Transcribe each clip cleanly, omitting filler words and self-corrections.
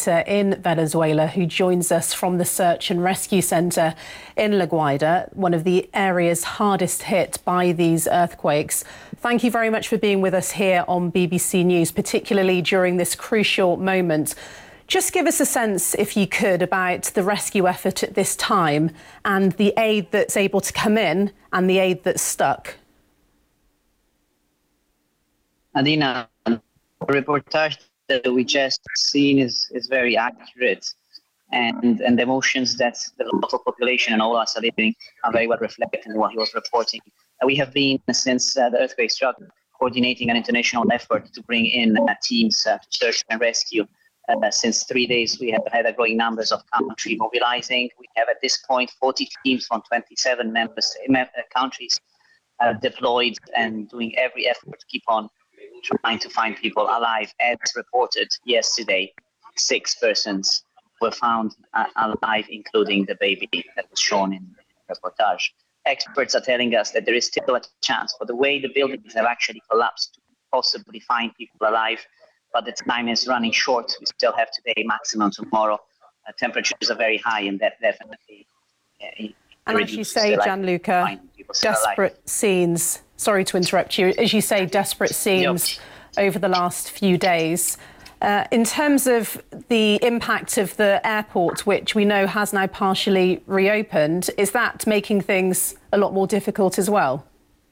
operator in Venezuela who joins us from the Search and Rescue Centre in La Guaira, one of the areas hardest hit by these earthquakes. Thank you very much for being with us here on BBC News, particularly during this crucial moment. Just give us a sense, if you could, about the rescue effort at this time and the aid that's able to come in and the aid that's stuck. Adina, the reportage that we just seen is very accurate, and the emotions that the local population and all us are living are very well reflected in what he was reporting. We have been, since the earthquake struck, coordinating an international effort to bring in teams to search and rescue. Since 3 days, we have had a growing numbers of countries mobilizing. We have at this point 40 teams from 27 countries deployed and doing every effort to keep on trying to find people alive. As reported yesterday, 6 persons were found alive, including the baby that was shown in the reportage. Experts are telling us that there is still a chance, for the way the buildings have actually collapsed, to possibly find people alive, but the time is running short. We still have today, maximum tomorrow. Temperatures are very high, and that definitely and as you say, Gianluca, desperate scenes. Sorry to interrupt you. As you say, desperate scenes over the last few days. In terms of the impact of the airport, which we know has now partially reopened, is that making things a lot more difficult as well?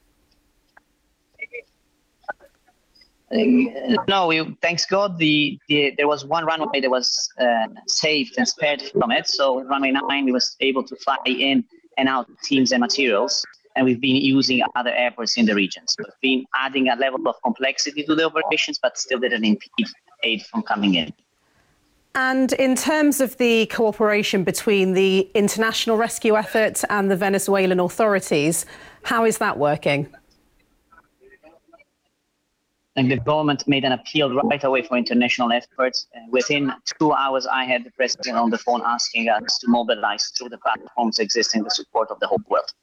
No, thanks God, there was one runway that was saved and spared from it. So runway 9, we was able to fly in and out teams and materials, and we've been using other airports in the region. So we've been adding a level of complexity to the operations, but still didn't impede aid from coming in. And in terms of the cooperation between the international rescue effort and the Venezuelan authorities, how is that working? And the government made an appeal right away for international efforts. Within 2 hours, I had the president on the phone asking us to mobilize through the platforms existing the support of the whole world.